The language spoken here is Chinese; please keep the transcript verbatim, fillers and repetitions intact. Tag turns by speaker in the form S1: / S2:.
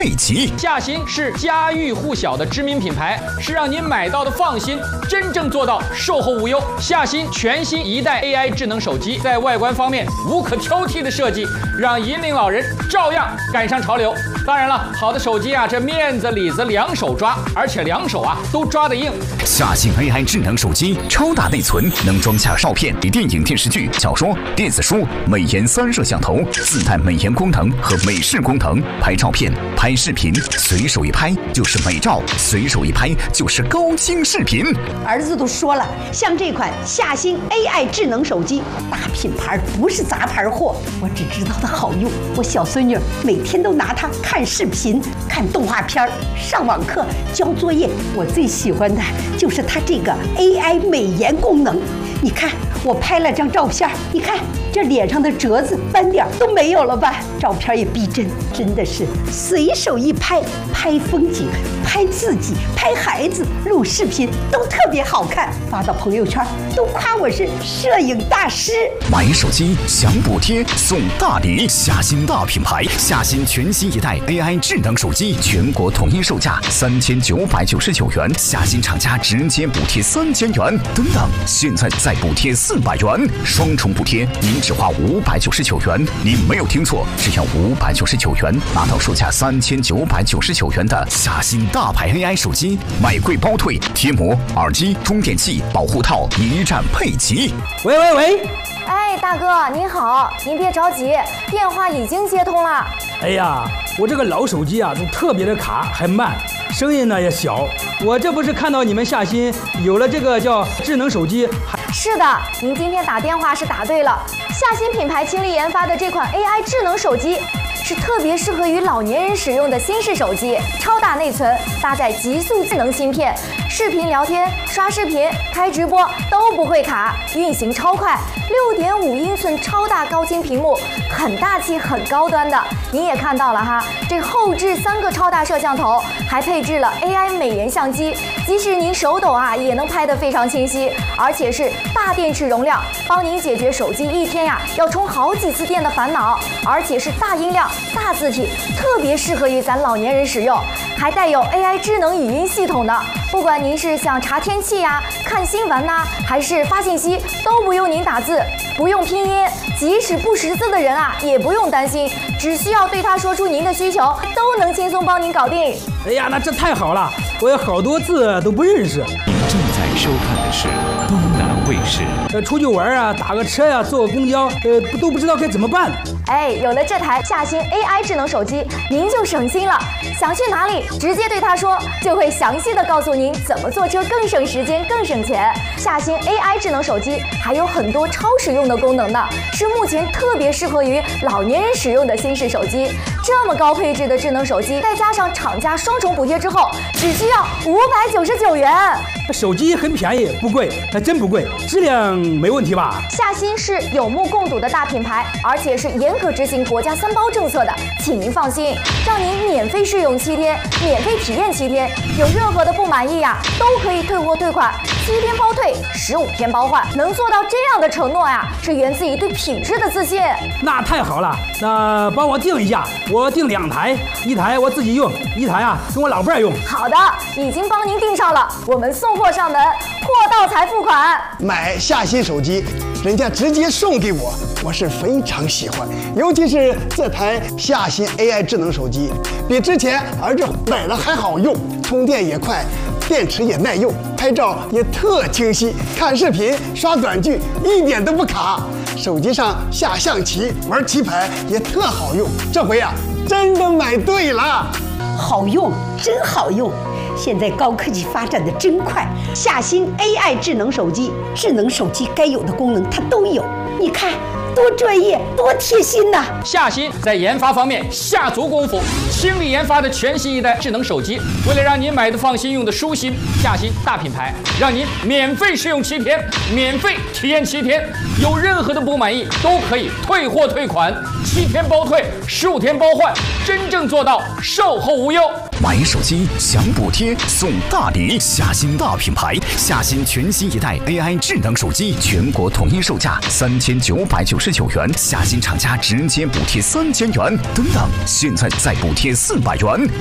S1: 佩奇。
S2: 夏新是家喻户晓的知名品牌，是让您买到的放心，真正做到售后无忧。夏新全新一代 A I 智能手机，在外观方面无可挑剔的设计，让银龄老人照样赶上潮流。当然了，好的手机啊，这面子里子两手抓，而且两手啊都抓得硬。
S1: 夏新 A I 智能手机，超大内存，能装下照片、电影、电视剧、小说、电子书，美颜三摄像头，自带美颜功能和美视功能，拍照片、拍视频，随手一拍就是美照，随手一拍就是高清视频。
S3: 儿子都说了，像这款夏新 A I 智能手机，大品牌不是杂牌货，我只知道它好用。我小孙女每天都拿它看视频、看动画片、上网课、交作业。我最喜欢的就是它这个 A I 美颜功能。你看，我拍了张照片，你看这脸上的褶子、斑点都没有了吧？照片也逼真，真的是随手一拍，拍风景、拍自己、拍孩子、录视频都特别好看，发到朋友圈都夸我是摄影大师。
S1: 买手机享补贴送大礼，夏新大品牌，夏新全新一代 A I 智能手机，全国统一售价三千九百九十九元，夏新厂家直接补贴三千元，等等，现在再补贴四百元，双重补贴，您只花五百九十九元，您没有听错，只要五百九十九元拿到售价三千九百九十九元的夏新大牌 A I 手机，买贵包退，贴膜、耳机、充电器、保护套一站配齐。
S4: 喂喂喂！
S5: 哎，大哥您好，您别着急，电话已经接通了。
S4: 哎呀，我这个老手机啊，都特别的卡，还慢，声音呢也小。我这不是看到你们夏新有了这个叫智能手机？
S5: 是的，您今天打电话是打对了。夏新品牌倾力研发的这款 A I 智能手机，是特别适合于老年人使用的新式手机，超大内存，搭载极速智能芯片，视频聊天、刷视频、开直播都不会卡，运行超快。六点五英寸超大高清屏幕，很大气、很高端的。您也看到了哈，这后置三个超大摄像头，还配置了 A I 美颜相机，即使您手抖啊，也能拍得非常清晰，而且是大电池容量，帮您解决手机一天呀要充好几次电的烦恼，而且是大音量、大字体，特别适合于咱老年人使用，还带有 A I 智能语音系统的。不管您是想查天气呀、看新闻呐、啊，还是发信息，都不用您打字，不用拼音，即使不识字的人啊，也不用担心，只需要对他说出您的需求，都能轻松帮您搞定。
S4: 哎呀，那这太好了，我有好多字都不认识。
S1: 您正在收看的是东南卫视。
S4: 呃，出去玩啊，打个车呀、啊，坐个公交，呃，都不知道该怎么办。
S5: 哎，有了这台夏新 A I 智能手机，您就省心了。想去哪里，直接对他说，就会详细的告诉您怎么坐车更省时间、更省钱。夏新 A I 智能手机还有很多超实用的功能呢，是目前特别适合于老年人使用的新式手机。这么高配置的智能手机，再加上厂家双重补贴之后，只需要五百九十九元。
S4: 手机很便宜，不贵，还真不贵，质量没问题吧？
S5: 夏新是有目共睹的大品牌，而且是严格执行国家三包政策的，请您放心，让您免费试用七天，免费体验七天，有任何的不满意呀、啊，都可以退货退款，七天包退，十五天包换，能做到这样的承诺呀，是源自于对品质的自信。
S4: 那太好了，那帮我订一下，我订两台，一台我自己用，一台啊跟我老伴儿用。
S5: 好的，已经帮您订上了，我们送货上门，货到才付款。
S6: 买夏新手机，人家直接送给我，我是非常喜欢，尤其是这台夏新 A I 智能手机，比之前儿子买了还好用，充电也快，电池也耐用，拍照也特清晰，看视频、刷短剧一点都不卡，手机上下象棋、玩棋牌也特好用。这回啊，真的买对了，
S3: 好用，真好用。现在高科技发展的真快，夏新 A I 智能手机，智能手机该有的功能它都有。你看，多专业，多贴心呐！
S2: 夏新在研发方面下足功夫，倾力研发的全新一代智能手机，为了让您买的放心、用的舒心，夏新大品牌让您免费试用七天，免费体验七天，有任何的不满意都可以退货退款，七天包退，十五天包换，真正做到售后无忧。
S1: 买手机享补贴送大礼，夏新大品牌，夏新全新一代 A I 智能手机，全国统一售价三千九百九十九元，夏新厂家直接补贴三千元，等等，现在再补贴四百元。